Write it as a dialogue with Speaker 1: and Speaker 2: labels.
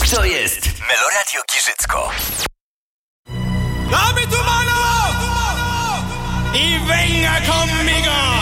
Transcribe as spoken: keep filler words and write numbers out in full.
Speaker 1: To jest Meloradio Giżycko.
Speaker 2: Dame tu mano y venga conmigo.